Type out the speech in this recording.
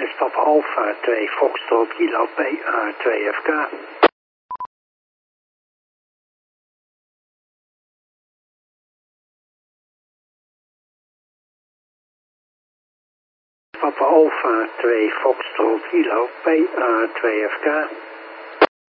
is Papa Alpha 2 Foxtrot Kilo PA 2 FK. Papa Alpha 2 Foxtrot Kilo PA 2 FK.